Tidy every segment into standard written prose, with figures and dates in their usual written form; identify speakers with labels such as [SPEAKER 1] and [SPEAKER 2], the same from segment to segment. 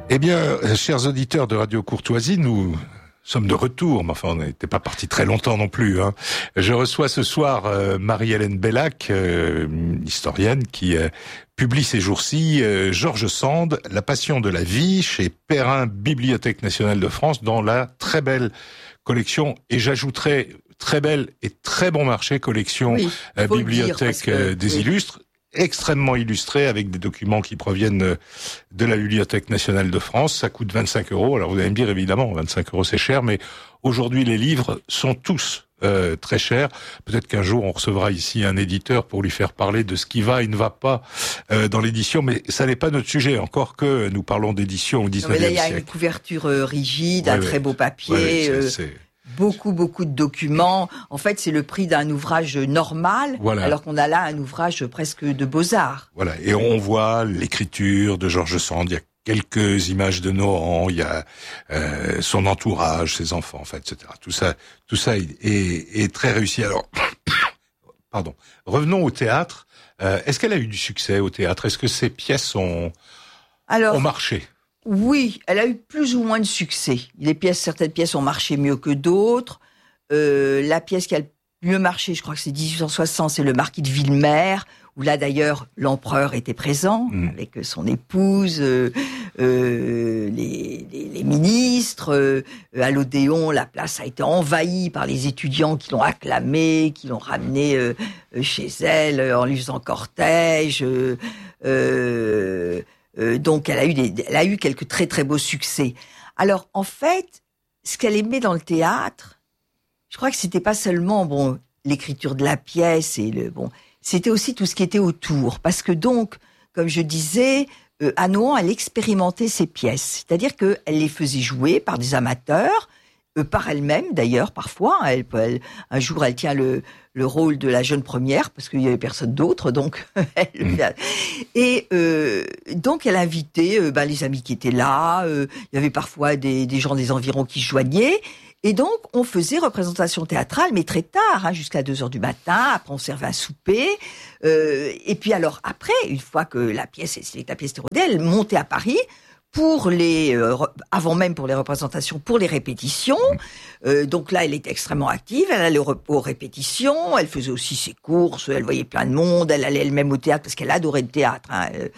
[SPEAKER 1] Eh bien, chers auditeurs de Radio Courtoisie, nous sommes de retour, mais enfin on n'était pas partis très longtemps non plus. Je reçois ce soir Marie-Hélène Bellac, historienne, qui publie ces jours-ci George Sand, La passion de la vie, chez Perrin, Bibliothèque nationale de France, dans la très belle collection, et j'ajouterai très belle et très bon marché collection Bibliothèque des Illustres, extrêmement illustré avec des documents qui proviennent de la Bibliothèque nationale de France. Ça coûte 25 €. Alors vous allez me dire, évidemment, 25 € c'est cher, mais aujourd'hui les livres sont tous très chers. Peut-être qu'un jour on recevra ici un éditeur pour lui faire parler de ce qui va et ne va pas dans l'édition, mais ça n'est pas notre sujet, encore que nous parlons d'édition au 19e siècle.
[SPEAKER 2] Mais là, il y a une couverture rigide, un très beau papier. Beaucoup de documents. En fait, c'est le prix d'un ouvrage normal, alors qu'on a là un ouvrage presque de beaux-arts.
[SPEAKER 1] Voilà, et on voit l'écriture de George Sand, il y a quelques images de Nohant, il y a son entourage, ses enfants, en fait, etc. Tout ça est très réussi. Alors, pardon. Revenons au théâtre. Est-ce qu'elle a eu du succès au théâtre? Est-ce que ses pièces ont marché?
[SPEAKER 2] Oui, elle a eu plus ou moins de succès. Certaines pièces ont marché mieux que d'autres. La pièce qui a le mieux marché, je crois que c'est 1860, c'est Le Marquis de Villemer, où là d'ailleurs l'empereur était présent avec son épouse, les ministres. À l'Odéon, la place a été envahie par les étudiants qui l'ont acclamée, qui l'ont ramenée chez elle en lui faisant cortège. Donc elle a eu quelques très très beaux succès. Alors en fait, ce qu'elle aimait dans le théâtre, je crois que c'était pas seulement l'écriture de la pièce c'était aussi tout ce qui était autour, parce que donc, comme je disais, à Nohant, elle expérimentait ses pièces, c'est-à-dire que elle les faisait jouer par des amateurs, par elle-même d'ailleurs parfois. Un jour, elle tient le rôle de la jeune première parce qu'il y avait personne d'autre, donc donc elle invitait les amis qui étaient là. Il y avait parfois des gens des environs qui se joignaient. Et donc, on faisait représentation théâtrale, mais très tard, jusqu'à 2h du matin. Après, on servait un souper. Et puis alors, après, une fois que la pièce était rodée, elle montait à Paris avant même pour les représentations, pour les répétitions. Donc là, elle était extrêmement active. Elle allait aux répétitions. Elle faisait aussi ses courses. Elle voyait plein de monde. Elle allait elle-même au théâtre parce qu'elle adorait le théâtre.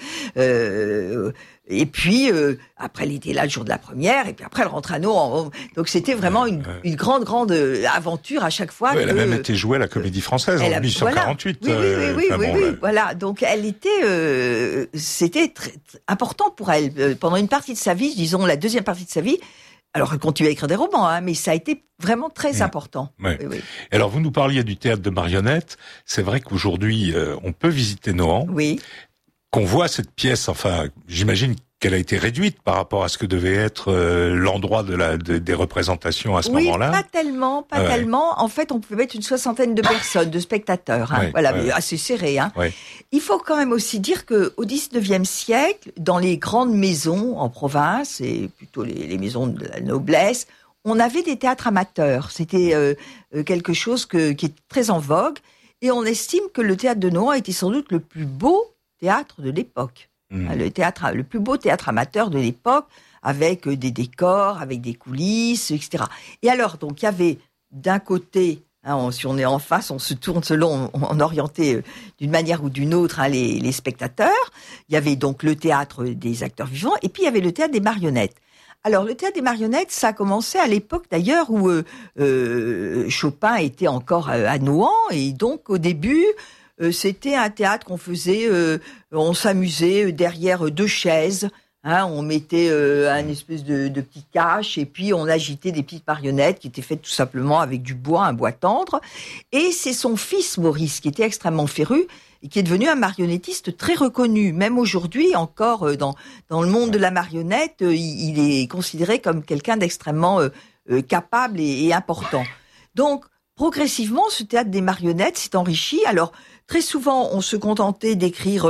[SPEAKER 2] Et puis, après, elle était là le jour de la première, et puis après, elle rentrait à Nohant. Donc, c'était vraiment une grande aventure à chaque fois.
[SPEAKER 1] Elle a même été jouée à la Comédie Française en 1848.
[SPEAKER 2] Oui, voilà. Donc, elle était, c'était très important pour elle. Pendant une partie de sa vie, disons la deuxième partie de sa vie, alors elle continue à écrire des romans, mais ça a été vraiment très important.
[SPEAKER 1] Oui. Alors, vous nous parliez du théâtre de marionnettes. C'est vrai qu'aujourd'hui, on peut visiter Nohant.
[SPEAKER 2] Oui.
[SPEAKER 1] Qu'on voit cette pièce, enfin, j'imagine qu'elle a été réduite par rapport à ce que devait être l'endroit des représentations à ce moment-là.
[SPEAKER 2] Oui, pas tellement. En fait, on pouvait mettre une 60aine de personnes, de spectateurs. Mais assez serré.
[SPEAKER 1] Ouais.
[SPEAKER 2] Il faut quand même aussi dire que au 19e siècle, dans les grandes maisons en province, et plutôt les maisons de la noblesse, on avait des théâtres amateurs. C'était quelque chose qui est très en vogue. Et on estime que le théâtre de Nohant était sans doute le plus beau théâtre de l'époque. Le plus beau théâtre amateur de l'époque, avec des décors, avec des coulisses, etc. Et alors, donc, il y avait d'un côté, si on est en face, on se tourne selon, on orientait d'une manière ou d'une autre les spectateurs. Il y avait donc le théâtre des acteurs vivants, et puis il y avait le théâtre des marionnettes. Alors, le théâtre des marionnettes, ça a commencé à l'époque d'ailleurs où Chopin était encore à Nohant, et donc au début, c'était un théâtre qu'on faisait, on s'amusait derrière deux chaises, on mettait un espèce de petit cache et puis on agitait des petites marionnettes qui étaient faites tout simplement avec du bois, un bois tendre. Et c'est son fils Maurice qui était extrêmement féru et qui est devenu un marionnettiste très reconnu. Même aujourd'hui, encore dans le monde de la marionnette, il est considéré comme quelqu'un d'extrêmement capable et important. Donc, progressivement, ce théâtre des marionnettes s'est enrichi. Alors, très souvent, on se contentait d'écrire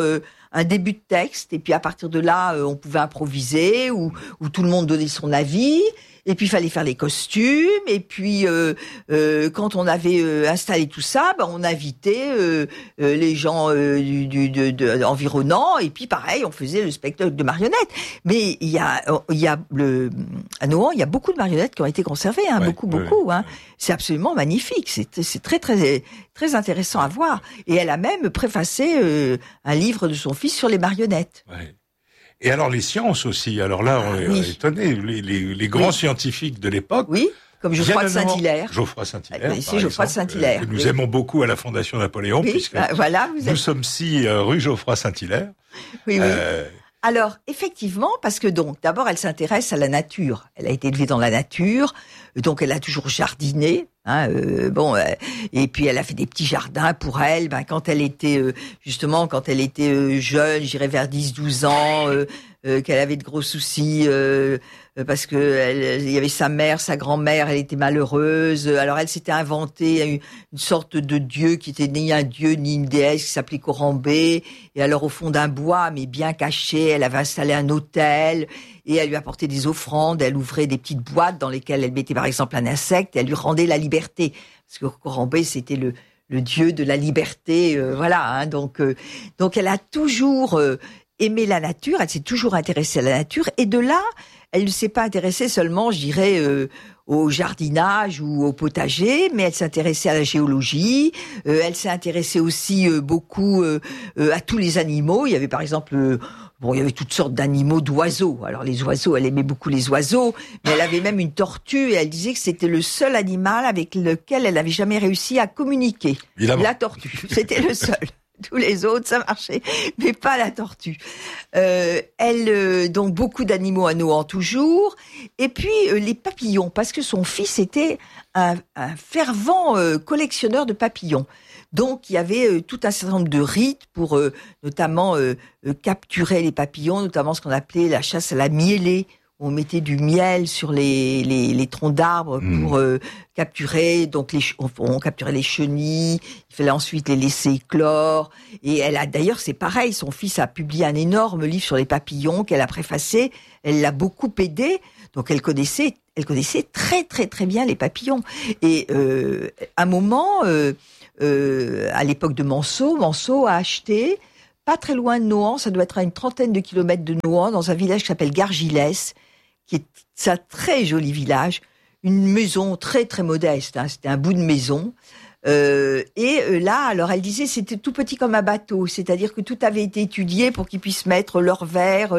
[SPEAKER 2] un début de texte, et puis à partir de là, on pouvait improviser, ou tout le monde donnait son avis. Et puis il fallait faire les costumes. Et puis quand on avait installé tout ça, on invitait les gens environnants. Et puis pareil, on faisait le spectacle de marionnettes. Mais à Nohant, il y a beaucoup de marionnettes qui ont été conservées, beaucoup. Hein. C'est absolument magnifique. C'est très très très intéressant à voir. Et elle a même préfacé un livre de son fils sur les marionnettes.
[SPEAKER 1] Ouais. Et alors les sciences aussi. Alors là, on est étonné. Les grands scientifiques de l'époque.
[SPEAKER 2] Oui, comme Geoffroy de Saint-Hilaire.
[SPEAKER 1] Geoffroy de Saint-Hilaire.
[SPEAKER 2] Ici, Geoffroy de Saint-Hilaire.
[SPEAKER 1] Que nous aimons beaucoup à la Fondation Napoléon, puisque nous sommes rue Geoffroy Saint-Hilaire.
[SPEAKER 2] Oui. Alors, effectivement, parce que d'abord, elle s'intéresse à la nature. Elle a été élevée dans la nature, donc elle a toujours jardiné. Et puis elle a fait des petits jardins pour elle. Quand elle était jeune, j'irais vers 10-12 ans, qu'elle avait de gros soucis parce que il y avait sa mère, sa grand-mère, elle était malheureuse. Alors elle s'était inventée une sorte de dieu qui était ni un dieu ni une déesse, qui s'appelait Corambé. Et alors au fond d'un bois, mais bien caché, elle avait installé un autel. Et elle lui apportait des offrandes, elle ouvrait des petites boîtes dans lesquelles elle mettait par exemple un insecte, et elle lui rendait la liberté. Parce que Corambé, c'était le dieu de la liberté, Donc elle a toujours aimé la nature, elle s'est toujours intéressée à la nature, et de là, elle ne s'est pas intéressée seulement, je dirais, au jardinage ou au potager, mais elle s'intéressait à la géologie, elle s'est intéressée aussi beaucoup à tous les animaux. Il y avait par exemple... il y avait toutes sortes d'animaux, d'oiseaux. Alors les oiseaux, elle aimait beaucoup les oiseaux, mais elle avait même une tortue et elle disait que c'était le seul animal avec lequel elle n'avait jamais réussi à communiquer.
[SPEAKER 1] Évidemment.
[SPEAKER 2] La tortue, c'était le seul. Tous les autres, ça marchait, mais pas la tortue. Donc beaucoup d'animaux à Nohant toujours. Et puis les papillons, parce que son fils était un fervent collectionneur de papillons. Donc, il y avait tout un certain nombre de rites pour notamment capturer les papillons, notamment ce qu'on appelait la chasse à la mielée. On mettait du miel sur les troncs d'arbres pour capturer. Donc, on capturait les chenilles. Il fallait ensuite les laisser éclore. Et d'ailleurs, c'est pareil. Son fils a publié un énorme livre sur les papillons qu'elle a préfacé. Elle l'a beaucoup aidé. Donc, elle connaissait très, très, très bien les papillons. Et à un moment... à l'époque de Manceau a acheté, pas très loin de Nohant, ça doit être à une 30aine de kilomètres de Nohant, dans un village qui s'appelle Gargilès, qui est un très joli village, une maison très très modeste, c'était un bout de maison. Là, alors elle disait, c'était tout petit comme un bateau, c'est-à-dire que tout avait été étudié pour qu'ils puissent mettre leurs verres,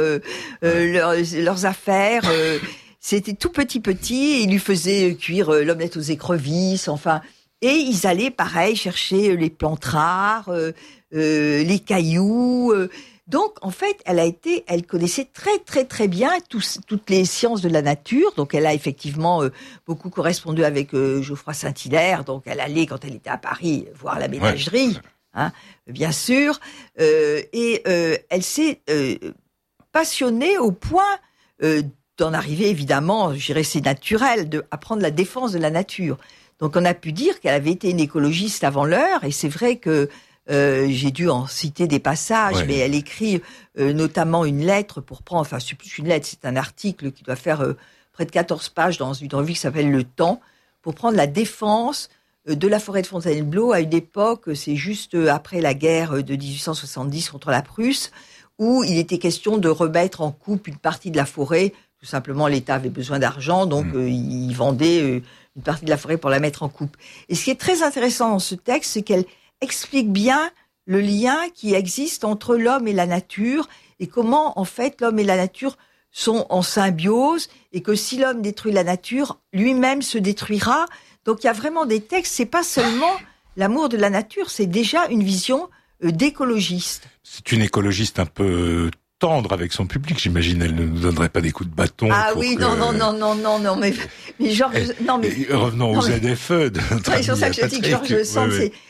[SPEAKER 2] leurs affaires. C'était tout petit, et ils lui faisaient cuire l'omelette aux écrevisses, enfin... Et ils allaient, pareil, chercher les plantes rares, les cailloux. Donc, en fait, elle connaissait très, très, très bien toutes les sciences de la nature. Donc, elle a effectivement beaucoup correspondu avec Geoffroy Saint-Hilaire. Donc, elle allait, quand elle était à Paris, voir la ménagerie, bien sûr. Elle s'est passionnée au point d'en arriver, évidemment, je dirais c'est naturel, d'apprendre la défense de la nature. Donc on a pu dire qu'elle avait été une écologiste avant l'heure, et c'est vrai que j'ai dû en citer des passages, mais elle écrit notamment une lettre pour prendre, enfin c'est plus une lettre, c'est un article qui doit faire près de 14 pages dans une revue qui s'appelle Le Temps, pour prendre la défense de la forêt de Fontainebleau à une époque, c'est juste après la guerre de 1870 contre la Prusse, où il était question de remettre en coupe une partie de la forêt. Tout simplement, l'État avait besoin d'argent, donc il vendait une partie de la forêt pour la mettre en coupe. Et ce qui est très intéressant dans ce texte, c'est qu'elle explique bien le lien qui existe entre l'homme et la nature, et comment, en fait, l'homme et la nature sont en symbiose, et que si l'homme détruit la nature, lui-même se détruira. Donc il y a vraiment des textes, c'est pas seulement l'amour de la nature, c'est déjà une vision d'écologiste.
[SPEAKER 1] C'est une écologiste un peu tendre avec son public, j'imagine. Elle ne nous donnerait pas des coups de bâton.
[SPEAKER 2] Ah oui, non, mais Georges, non, mais
[SPEAKER 1] revenons aux ZFE de notre ami
[SPEAKER 2] c'est pour ça que je dis que Georges Sand,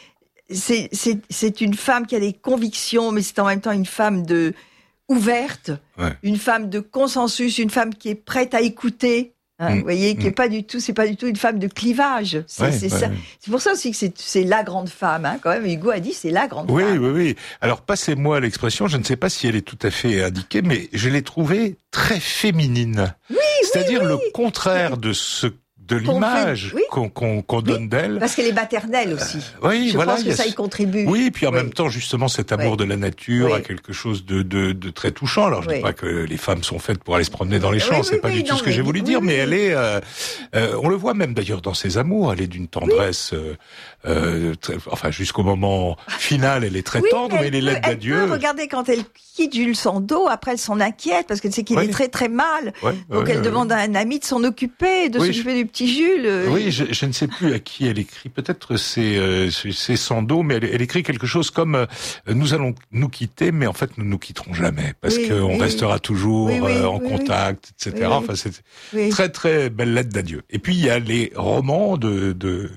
[SPEAKER 2] c'est une femme qui a des convictions, mais c'est en même temps une femme ouverte, une femme de consensus, une femme qui est prête à écouter, Vous voyez, qui est pas du tout, c'est pas du tout une femme de clivage. C'est ça. C'est pour ça aussi que c'est la grande femme, quand même. Hugo a dit c'est la grande femme.
[SPEAKER 1] Oui. Alors, passez-moi l'expression, je ne sais pas si elle est tout à fait indiquée, mais je l'ai trouvée très féminine. C'est-à-dire le contraire de l'image qu'on donne d'elle.
[SPEAKER 2] Parce qu'elle est maternelle aussi.
[SPEAKER 1] Je
[SPEAKER 2] pense que ça y contribue.
[SPEAKER 1] Oui, puis en même temps, justement, cet amour de la nature a quelque chose de très touchant. Alors, je dis pas que les femmes sont faites pour aller se promener dans les champs, c'est pas du tout ce que j'ai voulu dire, mais elle est, on le voit même d'ailleurs dans ses amours, elle est d'une tendresse, jusqu'au moment final, elle est très tendre, mais elle est laide d'adieu.
[SPEAKER 2] Regardez, quand elle quitte Jules Sandeau, après elle s'en inquiète, parce qu'elle sait qu'il est très très mal. Donc elle demande à un ami de s'en occuper, de s'occuper du petit Jules.
[SPEAKER 1] Oui, je ne sais plus à qui elle écrit. Peut-être c'est Sandeau, mais elle écrit quelque chose comme nous allons nous quitter, mais en fait nous nous quitterons jamais parce qu'on restera toujours en contact, etc. Enfin, c'est très très belle lettre d'adieu. Et puis il y a les romans de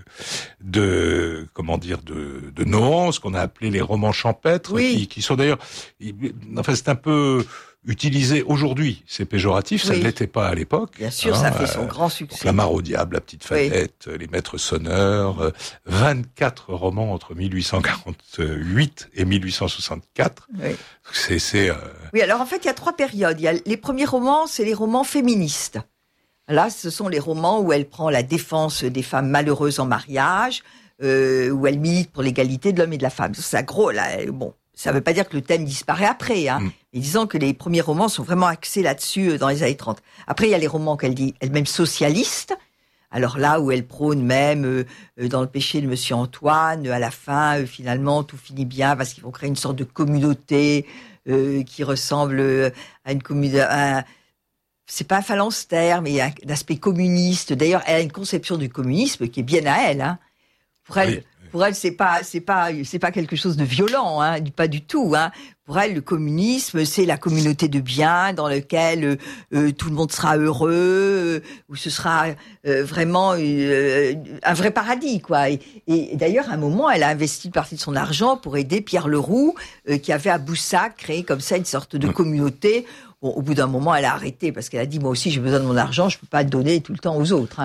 [SPEAKER 1] Nohant, ce qu'on a appelé les romans champêtres, qui sont d'ailleurs, c'est un peu utilisé aujourd'hui, c'est péjoratif, ça ne l'était pas à l'époque.
[SPEAKER 2] Bien sûr, ça fait son grand succès.
[SPEAKER 1] Donc, La Mare au diable, La petite Fadette, Les Maîtres sonneurs, 24 romans entre 1848 et 1864.
[SPEAKER 2] Oui, alors en fait, il y a 3 périodes. Il y a les premiers romans, c'est les romans féministes. Là, ce sont les romans où elle prend la défense des femmes malheureuses en mariage, où elle milite pour l'égalité de l'homme et de la femme. C'est gros, là, ça ne veut pas dire que le thème disparaît après, mais disons que les premiers romans sont vraiment axés là-dessus dans les années 30. Après, il y a les romans qu'elle dit elle-même socialistes. Alors là où elle prône même dans Le péché de Monsieur Antoine, à la fin, finalement, tout finit bien parce qu'ils vont créer une sorte de communauté qui ressemble à une communauté. C'est pas un phalanstère, mais il y a un aspect communiste. D'ailleurs, elle a une conception du communisme qui est bien à elle. Pour elle, c'est pas quelque chose de violent, pas du tout. Pour elle, le communisme, c'est la communauté de biens dans laquelle tout le monde sera heureux, où ce sera vraiment un vrai paradis, quoi. Et d'ailleurs, à un moment, elle a investi une partie de son argent pour aider Pierre Leroux, qui avait à Boussac créé comme ça une sorte de communauté. Bon, au bout d'un moment, elle a arrêté parce qu'elle a dit moi aussi j'ai besoin de mon argent, je peux pas le donner tout le temps aux autres.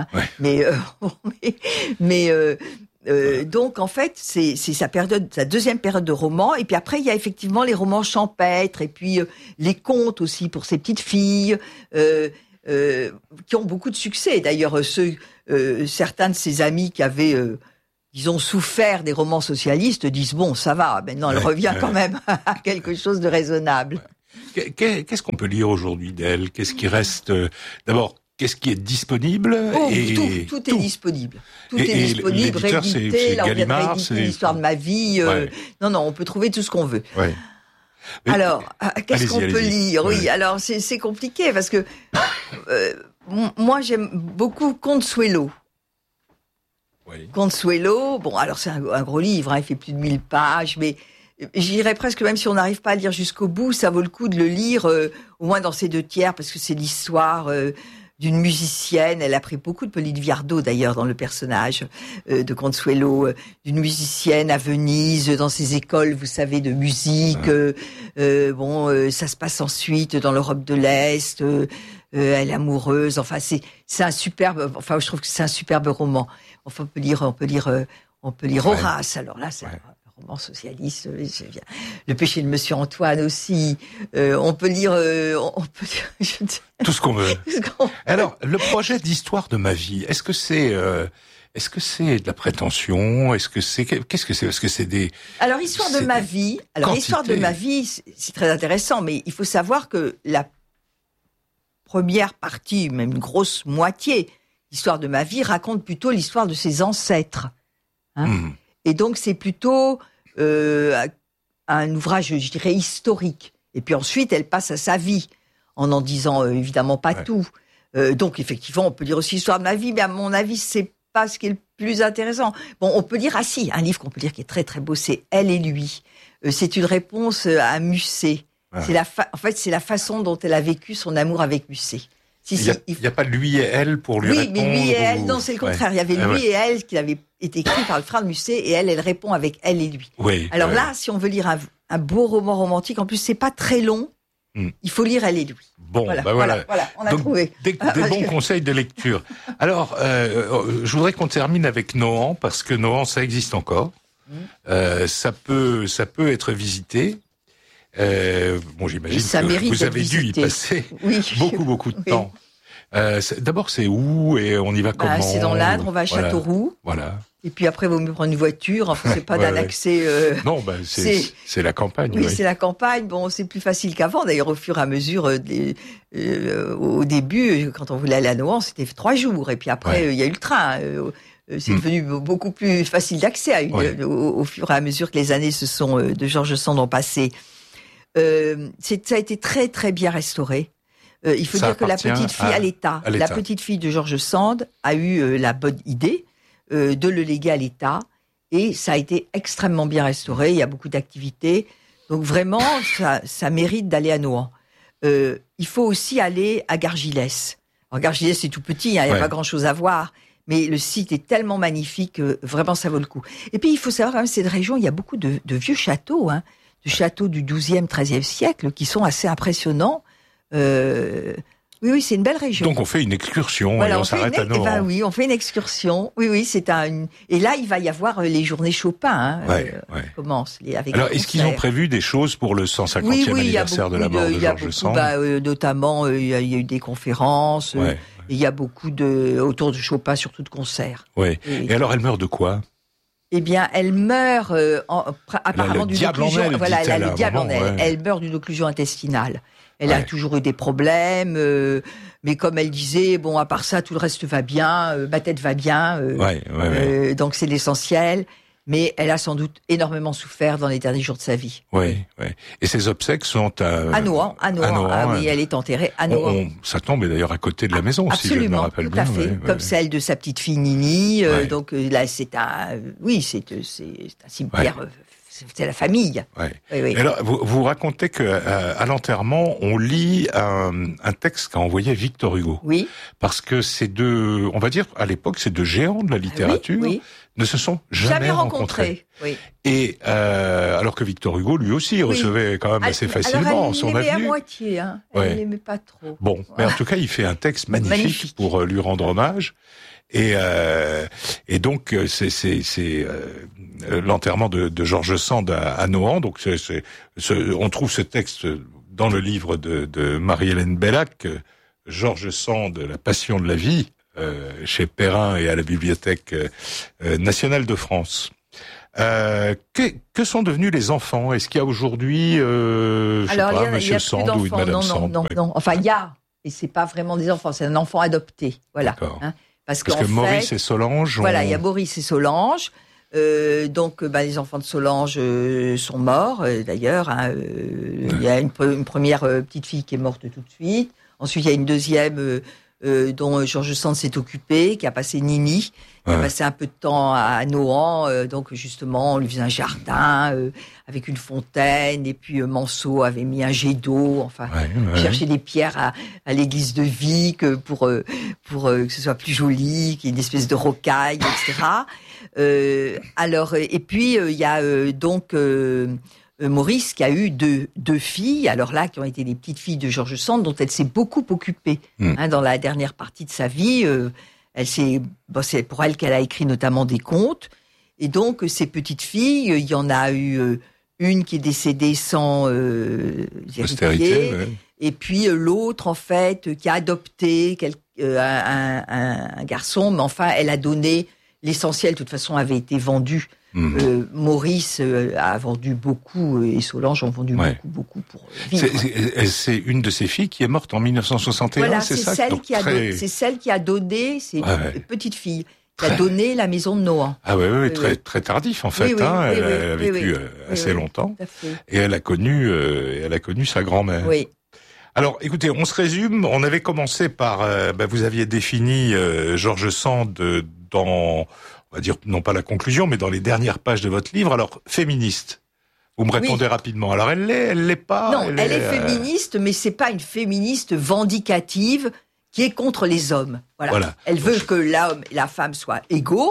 [SPEAKER 2] Donc en fait c'est sa deuxième période de romans, et puis après il y a effectivement les romans champêtres et puis les contes aussi pour ses petites filles qui ont beaucoup de succès. D'ailleurs certains de ses amis qui avaient disons souffert des romans socialistes disent bon ça va, maintenant elle revient quand même à quelque chose de raisonnable.
[SPEAKER 1] Qu'est-ce qu'on peut lire aujourd'hui d'elle? Qu'est-ce qui reste d'abord? Qu'est-ce qui est disponible?
[SPEAKER 2] Tout est disponible. Tout est disponible, réédité. Là, on vient de rééditer l'histoire de ma vie. Non, on peut trouver tout ce qu'on veut.
[SPEAKER 1] Ouais.
[SPEAKER 2] Alors, qu'est-ce qu'on peut lire? Oui, alors c'est compliqué parce que moi j'aime beaucoup Consuelo. Consuelo, bon, alors c'est un gros livre, il fait plus de 1000 pages, mais j'irais presque, même si on n'arrive pas à lire jusqu'au bout, ça vaut le coup de le lire, au moins dans ses 2 tiers, parce que c'est l'histoire d'une musicienne. Elle a pris beaucoup de Pauline Viardot d'ailleurs dans le personnage de Consuelo, d'une musicienne à Venise, dans ses écoles, vous savez, de musique. Ça se passe ensuite dans l'Europe de l'Est. Elle est amoureuse. Enfin, c'est un superbe. Enfin, je trouve que c'est un superbe roman. Enfin, on peut lire Horace. Alors là, c'est roman socialiste, Le péché de Monsieur Antoine aussi. On peut lire
[SPEAKER 1] tout ce qu'on veut. Alors, le projet d'histoire de ma vie, est-ce que c'est de la prétention? Qu'est-ce que c'est? Est-ce que c'est des...
[SPEAKER 2] Alors, histoire de ma vie, c'est très intéressant, mais il faut savoir que la première partie, même une grosse moitié, l'histoire de ma vie raconte plutôt l'histoire de ses ancêtres. Et donc, c'est plutôt un ouvrage, je dirais, historique. Et puis ensuite, elle passe à sa vie, en disant évidemment pas tout. Donc, effectivement, on peut lire aussi l'histoire de ma vie, mais à mon avis, c'est pas ce qui est le plus intéressant. Bon, on peut lire, un livre qu'on peut lire qui est très très beau, c'est Elle et lui. C'est une réponse à Musset. C'est c'est la façon dont elle a vécu son amour avec Musset.
[SPEAKER 1] Il n'y a pas lui et elle pour lui répondre.
[SPEAKER 2] Oui, mais lui et elle, non, c'est le contraire. Il y avait lui et elle qui avait été écrit par le frère de Musset, et elle répond avec elle et lui. Alors là, si on veut lire un beau roman romantique, en plus c'est pas très long, Il faut lire Elle et lui.
[SPEAKER 1] Bon, voilà.
[SPEAKER 2] On a
[SPEAKER 1] donc,
[SPEAKER 2] trouvé.
[SPEAKER 1] Des bons conseils de lecture. Alors, je voudrais qu'on termine avec Nohant, parce que Nohant, ça existe encore. Ça peut être visité. J'imagine que vous avez dû y passer beaucoup de temps. D'abord, c'est où et on y va comment?
[SPEAKER 2] C'est dans l'Indre, on va à Châteauroux.
[SPEAKER 1] Voilà.
[SPEAKER 2] Et puis après, il vaut mieux prendre une voiture. Enfin, c'est pas d'un accès.
[SPEAKER 1] Non, c'est la campagne.
[SPEAKER 2] Oui, c'est la campagne. Bon, c'est plus facile qu'avant. D'ailleurs, au fur et à mesure, au début, quand on voulait aller à Nohant, c'était 3 jours. Et puis après, il y a eu le train. C'est devenu beaucoup plus facile d'accès au fur et à mesure que les années de George Sand ont passé. Ça a été très très bien restauré. Il faut dire que la petite fille à l'État, la petite fille de George Sand a eu la bonne idée de le léguer à l'État, et ça a été extrêmement bien restauré. Il y a beaucoup d'activités, donc vraiment ça mérite d'aller à Nohant. Il faut aussi aller à Gargilès. Alors Gargilès c'est tout petit, il n'y a pas grand chose à voir, mais le site est tellement magnifique que vraiment ça vaut le coup. Et puis il faut savoir quand même, cette région, il y a beaucoup de vieux châteaux, de châteaux du XIIe, XIIIe siècle qui sont assez impressionnants. Oui, c'est une belle région.
[SPEAKER 1] Donc on fait une excursion et on s'arrête à Nohant.
[SPEAKER 2] Oui, on fait une excursion. Oui, et là il va y avoir les journées Chopin. Qui commencent avec.
[SPEAKER 1] Alors est-ce qu'ils ont prévu des choses pour le 150e anniversaire de la mort de George Sand?
[SPEAKER 2] Notamment, il y a eu des conférences. Il y a beaucoup autour de Chopin, surtout de concerts.
[SPEAKER 1] Oui. Et alors elle meurt de quoi?
[SPEAKER 2] Eh bien, elle meurt apparemment d'une occlusion. Elle a le diable en elle. Elle meurt d'une occlusion intestinale. Elle a toujours eu des problèmes, mais comme elle disait, bon, à part ça, tout le reste va bien, ma tête va bien, donc c'est l'essentiel. Mais elle a sans doute énormément souffert dans les derniers jours de sa vie.
[SPEAKER 1] Oui. Et ses obsèques sont à Nohant.
[SPEAKER 2] Oui, elle est enterrée à Nohant.
[SPEAKER 1] Ça tombe d'ailleurs à côté de la maison,
[SPEAKER 2] absolument,
[SPEAKER 1] si je me rappelle bien.
[SPEAKER 2] Tout à fait. Comme celle de sa petite fille Nini. Donc là, c'est un cimetière. C'est la famille. Oui.
[SPEAKER 1] Alors, vous racontez que à l'enterrement, on lit un texte qu'a envoyé Victor Hugo.
[SPEAKER 2] Oui.
[SPEAKER 1] Parce que on va dire, à l'époque, ces deux géants de la littérature ne se sont jamais rencontrés.
[SPEAKER 2] Oui.
[SPEAKER 1] Et alors que Victor Hugo, lui aussi, recevait quand même assez facilement son avenue.
[SPEAKER 2] Elle l'aimait à moitié, Elle l'aimait pas trop.
[SPEAKER 1] Bon, mais en tout cas, il fait un texte magnifique. Pour lui rendre hommage. Et donc c'est l'enterrement de George Sand à Nohant. Donc on trouve ce texte dans le livre de Marie-Hélène Bellac, George Sand, La passion de la vie, chez Perrin et à la Bibliothèque nationale de France. Que sont devenus les enfants? Est-ce qu'il y a aujourd'hui, Monsieur Sand ou une Madame Sand?
[SPEAKER 2] Non. Enfin, il y a, et c'est pas vraiment des enfants, c'est un enfant adopté. Voilà.
[SPEAKER 1] D'accord. Parce que Maurice et Solange.
[SPEAKER 2] Voilà, il y a Maurice et Solange. Donc, les enfants de Solange sont morts. D'ailleurs, il y a une première petite fille qui est morte tout de suite. Ensuite, il y a une deuxième dont George Sand s'est occupé, qui a passé Nini, qui a passé un peu de temps à Nohant. Donc, justement, on lui faisait un jardin avec une fontaine. Et puis, Manceau avait mis un jet d'eau. Enfin, chercher des pierres à l'église de Vic pour que ce soit plus joli, qu'il y ait une espèce de rocaille, etc. Et puis, il y a Maurice qui a eu deux filles, alors là, qui ont été les petites filles de George Sand, dont elle s'est beaucoup occupée dans la dernière partie de sa vie. C'est pour elle qu'elle a écrit notamment des contes. Et donc, ces petites filles, il y en a eu une qui est décédée sans héritier, et puis l'autre, en fait, qui a adopté un garçon, mais enfin, elle a donné l'essentiel. De toute façon, avait été vendu. Maurice a vendu beaucoup et Solange ont vendu beaucoup pour vivre.
[SPEAKER 1] C'est une de ses filles qui est morte en 1961,
[SPEAKER 2] voilà,
[SPEAKER 1] c'est ça?
[SPEAKER 2] C'est celle qui a donné, c'est une petite fille qui a donné la maison de Nohant.
[SPEAKER 1] Très tardif en fait. Elle a vécu assez longtemps et elle a connu sa grand-mère.
[SPEAKER 2] Oui.
[SPEAKER 1] Alors, écoutez, on se résume. On avait commencé par, vous aviez défini George Sand dans, on va dire, non pas la conclusion, mais dans les dernières pages de votre livre. Alors, féministe. Vous me répondez rapidement. Alors, elle l'est pas.
[SPEAKER 2] Non, elle est féministe, mais c'est pas une féministe vindicative qui est contre les hommes. Voilà. Elle veut que l'homme et la femme soient égaux,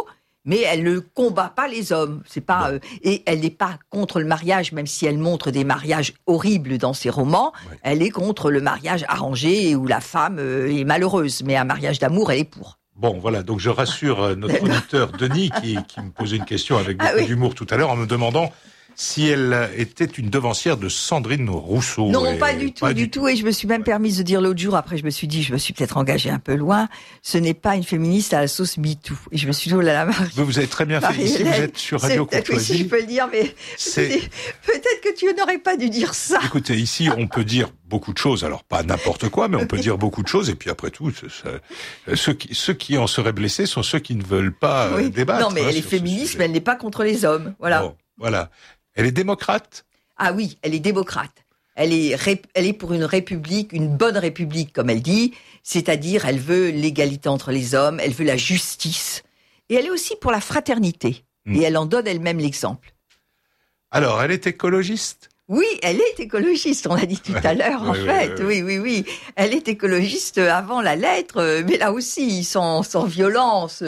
[SPEAKER 2] mais elle ne combat pas les hommes. C'est pas et elle n'est pas contre le mariage, même si elle montre des mariages horribles dans ses romans. Ouais. Elle est contre le mariage arrangé où la femme est malheureuse, mais un mariage d'amour, elle est pour.
[SPEAKER 1] Bon, voilà. Donc je rassure notre auditeur Denis qui me posait une question avec beaucoup d'humour tout à l'heure en me demandant si elle était une devancière de Sandrine Rousseau.
[SPEAKER 2] Non, pas du tout. Et je me suis même permise de dire l'autre jour, après je me suis dit, je me suis peut-être engagée un peu loin, ce n'est pas une féministe à la sauce MeToo. Et je me suis dit, oh là là, Marie.
[SPEAKER 1] Vous avez très bien fait. Ici, vous êtes sur Radio Courtoisie.
[SPEAKER 2] Oui, je peux le dire, mais peut-être que tu n'aurais pas dû dire ça.
[SPEAKER 1] Écoutez, ici, on peut dire beaucoup de choses. Alors, pas n'importe quoi, mais on peut dire beaucoup de choses. Et puis après tout, ceux qui en seraient blessés sont ceux qui ne veulent pas débattre.
[SPEAKER 2] Non, mais elle est féministe, mais elle n'est pas contre les hommes. Voilà.
[SPEAKER 1] Bon, voilà. Elle est démocrate ?
[SPEAKER 2] Ah oui, elle est démocrate. Elle est pour une république, une bonne république, comme elle dit. C'est-à-dire, elle veut l'égalité entre les hommes, elle veut la justice. Et elle est aussi pour la fraternité. Et elle en donne elle-même l'exemple.
[SPEAKER 1] Alors, elle est écologiste ?
[SPEAKER 2] Oui, elle est écologiste, on l'a dit tout à l'heure, en fait. Oui. Elle est écologiste avant la lettre, mais là aussi, sans violence.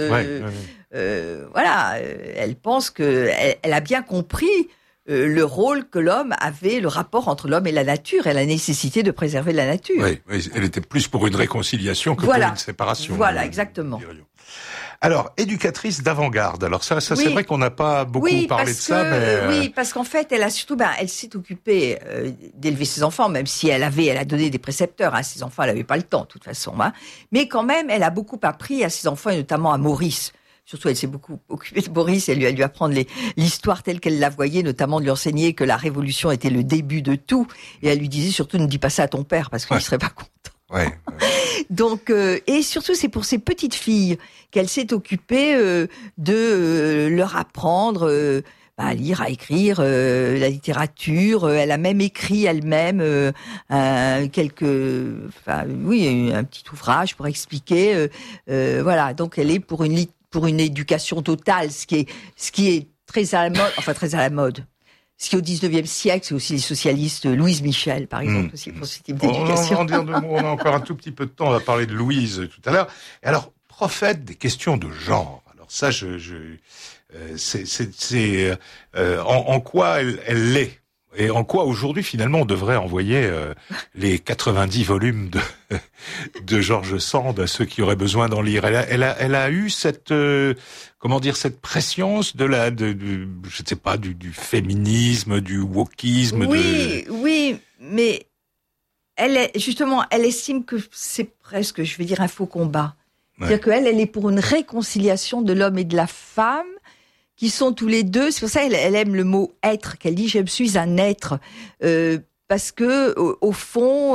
[SPEAKER 2] Voilà, elle pense elle a bien compris le rôle que l'homme avait, le rapport entre l'homme et la nature et la nécessité de préserver la nature.
[SPEAKER 1] Oui, elle était plus pour une réconciliation que pour une séparation.
[SPEAKER 2] Voilà, exactement.
[SPEAKER 1] Alors, éducatrice d'avant-garde. Alors ça c'est vrai qu'on n'a pas beaucoup parlé de ça, mais...
[SPEAKER 2] Oui, parce qu'en fait, elle a surtout, elle s'est occupée d'élever ses enfants, même si elle a donné des précepteurs à ses enfants, elle n'avait pas le temps, de toute façon. Mais quand même, elle a beaucoup appris à ses enfants, et notamment à Maurice. Surtout, elle s'est beaucoup occupée de Maurice, elle lui apprendre l'histoire telle qu'elle la voyait, notamment de lui enseigner que la Révolution était le début de tout. Et elle lui disait surtout, ne dis pas ça à ton père, parce qu'il ne serait pas content. Donc, et surtout, c'est pour ces petites filles qu'elle s'est occupée de leur apprendre à lire, à écrire, la littérature. Elle a même écrit elle-même un petit ouvrage pour expliquer. Voilà, donc elle est pour une éducation totale, ce qui est très à la mode. Ce qui, au 19e siècle, c'est aussi les socialistes, Louise Michel, par exemple, aussi pour ce type d'éducation.
[SPEAKER 1] On a encore un tout petit peu de temps, on va parler de Louise tout à l'heure. Et alors, prophète des questions de genre. Alors ça, en quoi elle l'est. Et en quoi, aujourd'hui, finalement, on devrait envoyer les 90 volumes de George Sand à ceux qui auraient besoin d'en lire. Elle a eu cette cette prescience je sais pas, du féminisme, du wokisme.
[SPEAKER 2] Oui, mais elle estime que c'est presque, je vais dire, un faux combat. C'est-à-dire qu'elle est pour une réconciliation de l'homme et de la femme, qui sont tous les deux, c'est pour ça qu'elle aime le mot être, qu'elle dit je suis un être, parce que au fond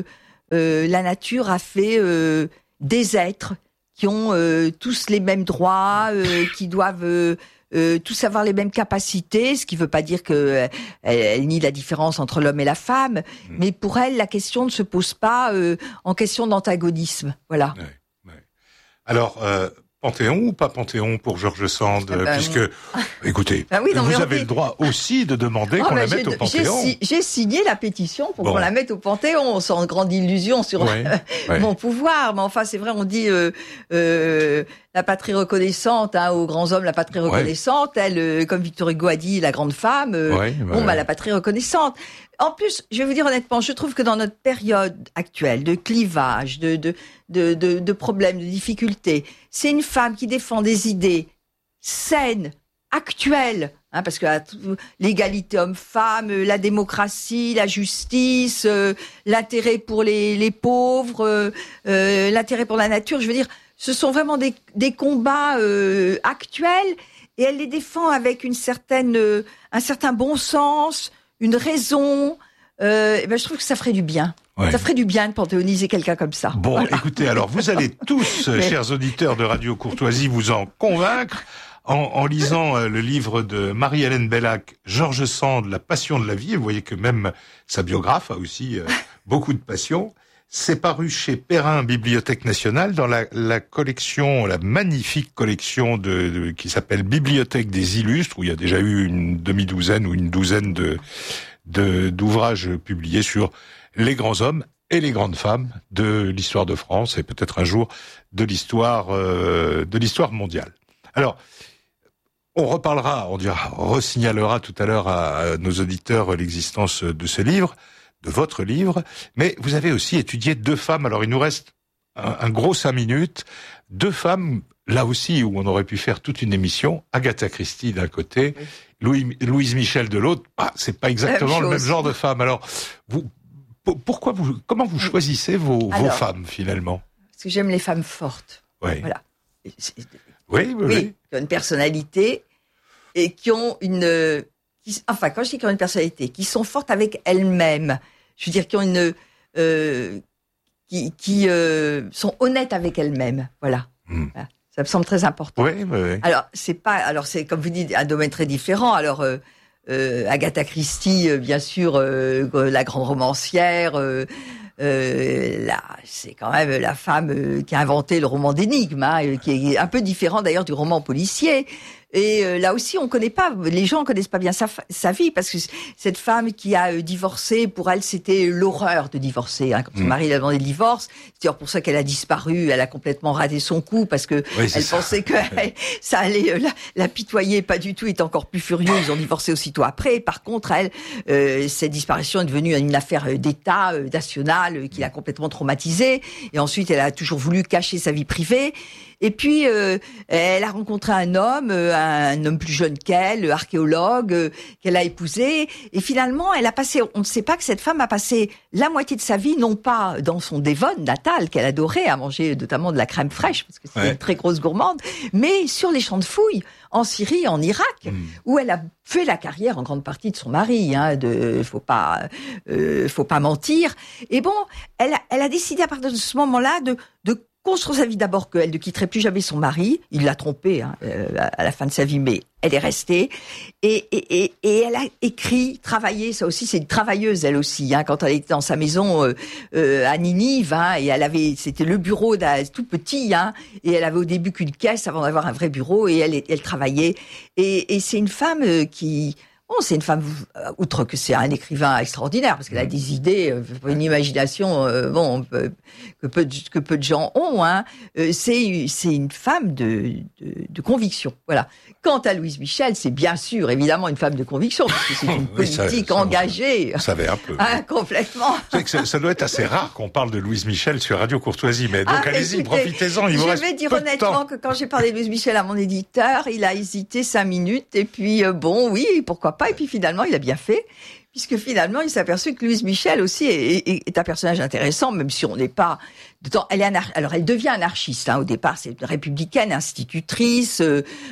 [SPEAKER 2] la nature a fait des êtres qui ont tous les mêmes droits, qui doivent tous avoir les mêmes capacités, ce qui veut pas dire que elle nie la différence entre l'homme et la femme, mais pour elle la question ne se pose pas en question d'antagonisme, voilà.
[SPEAKER 1] Alors Panthéon ou pas Panthéon pour George Sand, puisque, écoutez, vous avez le droit aussi de demander qu'on la mette au Panthéon.
[SPEAKER 2] J'ai signé la pétition pour qu'on la mette au Panthéon, sans grande illusion sur mon pouvoir, mais enfin c'est vrai, on dit la patrie reconnaissante, aux grands hommes la patrie reconnaissante, elle, comme Victor Hugo a dit, la grande femme, la patrie reconnaissante. En plus, je vais vous dire honnêtement, je trouve que dans notre période actuelle de clivage, de problèmes, de difficultés, c'est une femme qui défend des idées saines, actuelles, parce que l'égalité homme-femme, la démocratie, la justice, l'intérêt pour les pauvres, l'intérêt pour la nature, je veux dire, ce sont vraiment des combats actuels, et elle les défend avec un certain bon sens, une raison. Je trouve que ça ferait du bien. Ça ferait du bien de panthéoniser quelqu'un comme ça.
[SPEAKER 1] Bon, écoutez, alors vous allez tous, chers auditeurs de Radio Courtoisie, vous en convaincre en lisant le livre de Marie-Hélène Bellac, George Sand, La passion de la vie. Et vous voyez que même sa biographe a aussi beaucoup de passion. C'est paru chez Perrin, Bibliothèque nationale, dans la collection, la magnifique collection qui s'appelle Bibliothèque des illustres, où il y a déjà eu une demi-douzaine ou une douzaine d'ouvrages publiés sur les grands hommes et les grandes femmes de l'histoire de France et peut-être un jour de l'histoire mondiale. Alors, On reparlera, on resignalera tout à l'heure à nos auditeurs l'existence de ce livre, de votre livre, mais vous avez aussi étudié 2 femmes, alors il nous reste un gros 5 minutes, 2 femmes, là aussi où on aurait pu faire toute une émission, Agatha Christie d'un côté, Louise Michel de l'autre, c'est pas exactement le même genre de femme. Alors, comment vous choisissez vos femmes finalement?
[SPEAKER 2] Parce que j'aime les femmes fortes.
[SPEAKER 1] Oui.
[SPEAKER 2] Voilà.
[SPEAKER 1] Oui.
[SPEAKER 2] Qui ont une personnalité et qui ont quand je dis qui ont une personnalité, qui sont fortes avec elles-mêmes. Je veux dire, qui ont qui sont honnêtes avec elles-mêmes. Voilà. Voilà. Ça me semble très important.
[SPEAKER 1] Oui.
[SPEAKER 2] Alors, c'est comme vous dites, un domaine très différent. Alors, Agatha Christie, bien sûr, la grande romancière, c'est quand même la femme qui a inventé le roman d'énigmes, qui est un peu différent d'ailleurs du roman policier. Et là aussi, les gens connaissent pas bien sa vie, parce que cette femme qui a divorcé, pour elle, c'était l'horreur de divorcer. Quand son mari lui a demandé le divorce, c'est d'ailleurs pour ça qu'elle a disparu. Elle a complètement raté son coup, parce que elle pensait que ça allait l'apitoyer. Pas du tout. Il était encore plus furieux. Ils ont divorcé aussitôt après. Par contre, cette disparition est devenue une affaire d'État nationale qui l'a complètement traumatisée. Et ensuite, elle a toujours voulu cacher sa vie privée. Et puis, elle a rencontré un homme plus jeune qu'elle, archéologue, qu'elle a épousé. Et finalement, on ne sait pas que cette femme a passé la moitié de sa vie, non pas dans son Devon natal, qu'elle adorait, à manger notamment de la crème fraîche, parce que c'était une très grosse gourmande, mais sur les champs de fouilles, en Syrie, en Irak, où elle a fait la carrière en grande partie de son mari. Faut pas mentir. Et bon, elle a décidé à partir de ce moment-là de construire sa vie d'abord, qu'elle ne quitterait plus jamais son mari. Il l'a trompée à la fin de sa vie, mais elle est restée. Et elle a écrit, travaillé. Ça aussi, c'est une travailleuse, elle aussi. Quand elle était dans sa maison à Ninive, et c'était le bureau tout petit, et elle avait au début qu'une caisse avant d'avoir un vrai bureau, et elle travaillait. Et c'est une femme c'est une femme, outre que c'est un écrivain extraordinaire, parce qu'elle a des idées, une imagination, que peu de gens ont. C'est une femme de conviction. Voilà. Quant à Louise Michel, c'est bien sûr, évidemment, une femme de conviction, parce que c'est une politique engagée.
[SPEAKER 1] Vous savez un peu.
[SPEAKER 2] Complètement.
[SPEAKER 1] Vous savez que ça doit être assez rare qu'on parle de Louise Michel sur Radio Courtoisie, mais donc allez-y, profitez-en. Je vais dire honnêtement que
[SPEAKER 2] quand j'ai parlé de Louise Michel à mon éditeur, il a hésité 5 minutes, et puis oui, pourquoi pas. Et puis finalement, il a bien fait, puisque finalement, il s'est aperçu que Louise Michel aussi est un personnage intéressant, même si on n'est pas dedans. Alors, elle devient anarchiste. Au départ, c'est une républicaine, institutrice,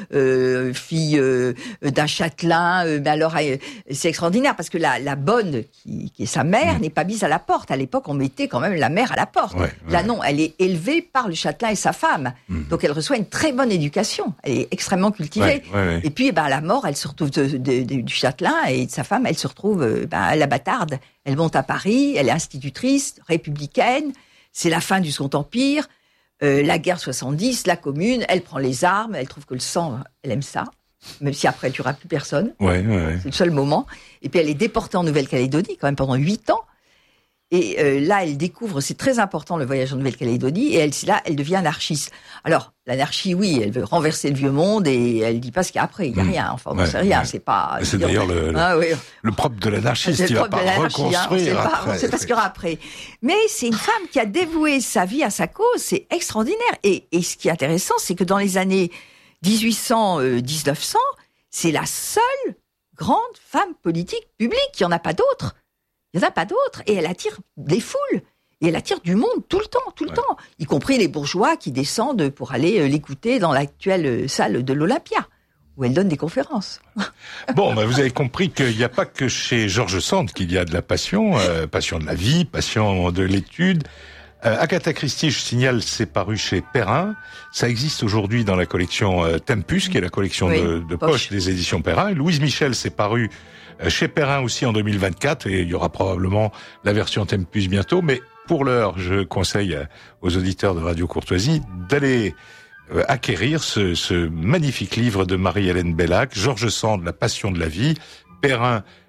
[SPEAKER 2] fille d'un châtelain. Mais alors, c'est extraordinaire, parce que la bonne, qui est sa mère, n'est pas mise à la porte. À l'époque, on mettait quand même la mère à la porte. Là, non, elle est élevée par le châtelain et sa femme. Donc, elle reçoit une très bonne éducation. Elle est extrêmement cultivée. Et puis, à la mort, elle se retrouve du châtelain, et de sa femme, elle se retrouve à la bâtarde. Elle monte à Paris, elle est institutrice, républicaine. C'est la fin du Second Empire, la guerre 70, la Commune, elle prend les armes, elle trouve que le sang, elle aime ça, même si après, il n'y aura plus personne. C'est le seul moment. Et puis, elle est déportée en Nouvelle-Calédonie, quand même, pendant 8 ans. Et là, elle découvre, c'est très important, le voyage en Nouvelle-Calédonie, et elle devient anarchiste. Alors, l'anarchie, oui, elle veut renverser le vieux monde, et elle dit pas ce qu'il y a après. Il n'y a rien, enfin, on n'en sait rien. C'est pas.
[SPEAKER 1] C'est d'ailleurs le propre de l'anarchiste. Il va pas reconstruire après.
[SPEAKER 2] On sait pas ce qu'il y aura après. Mais c'est une femme qui a dévoué sa vie à sa cause. C'est extraordinaire. Et ce qui est intéressant, c'est que dans les années 1800-1900, c'est la seule grande femme politique publique. Il n'y en a pas d'autres. Il n'y en a pas d'autres. Et elle attire des foules. Et elle attire du monde tout le temps, y compris les bourgeois qui descendent pour aller l'écouter dans l'actuelle salle de l'Olympia, où elle donne des conférences.
[SPEAKER 1] Bon, vous avez compris qu'il n'y a pas que chez George Sand qu'il y a de la passion, passion de la vie, passion de l'étude. Agatha Christie, je signale, c'est paru chez Perrin. Ça existe aujourd'hui dans la collection Tempus, qui est la collection de poche des éditions Perrin. Louise Michel, c'est paru chez Perrin aussi en 2024, et il y aura probablement la version Tempus bientôt. Mais pour l'heure, je conseille aux auditeurs de Radio Courtoisie d'aller acquérir ce magnifique livre de Marie-Hélène Bellac, George Sand, La passion de la vie, Perrin,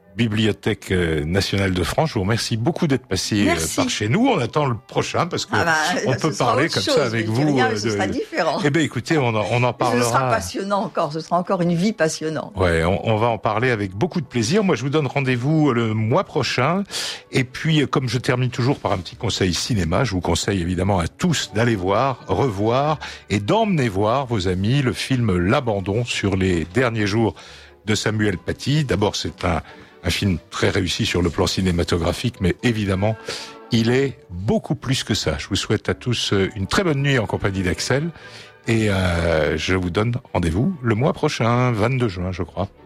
[SPEAKER 1] Bibliothèque nationale de France. Je vous remercie beaucoup d'être passé par chez nous. On attend le prochain parce que on peut parler comme ça avec vous.
[SPEAKER 2] Ce sera différent.
[SPEAKER 1] Eh ben, écoutez, on en parlera.
[SPEAKER 2] Ce sera passionnant encore. Ce sera encore une vie passionnante.
[SPEAKER 1] Ouais, on va en parler avec beaucoup de plaisir. Moi, je vous donne rendez-vous le mois prochain. Et puis, comme je termine toujours par un petit conseil cinéma, je vous conseille évidemment à tous d'aller voir, revoir et d'emmener voir vos amis le film L'Abandon sur les derniers jours de Samuel Paty. D'abord, c'est un film très réussi sur le plan cinématographique, mais évidemment, il est beaucoup plus que ça. Je vous souhaite à tous une très bonne nuit en compagnie d'Axel et je vous donne rendez-vous le mois prochain, 22 juin, je crois.